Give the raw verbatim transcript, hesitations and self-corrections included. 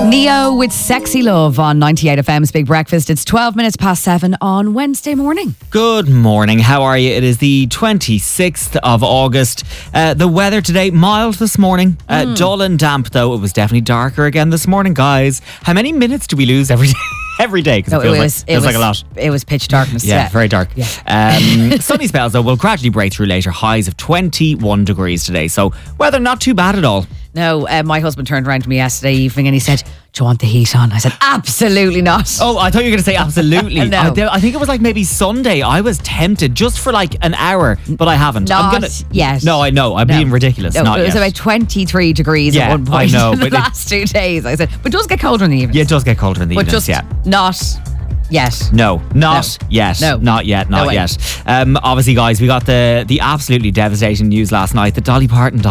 Neo with Sexy Love on ninety-eight F M's Big Breakfast. It's twelve minutes past seven on Wednesday morning. Good morning. How are you? It is the twenty-sixth of August. Uh, the weather today, mild this morning. Uh, Mm. Dull and damp, though. It was definitely darker again this morning, guys. How many minutes do we lose every day? Every day, because No, it feels, it like, was, it feels was, like a lot. It was pitch darkness. Yeah, Yeah, very dark. Yeah. Um, sunny spells, though, will gradually break through later. Highs of twenty-one degrees today. So, weather not too bad at all. No, uh, my husband turned around to me yesterday evening and he said, "Do you want the heat on?" I said, "Absolutely not." Oh, I thought you were going to say absolutely. No. I, th- I think it was like maybe Sunday. I was tempted just for like an hour, but I haven't. Not I'm gonna, yet. No, I know. I'm No. being ridiculous. No, not it was yet. about twenty-three degrees Yeah, at one point I know, in the but it- last two days. I said, but it does get colder in the evenings. Yeah, it does get colder in the but evenings, just yeah. not yet. No, not No. yet. No. Not yet, No not way. yet. Um, obviously, guys, we got the, the absolutely devastating news last night that Dolly Parton died.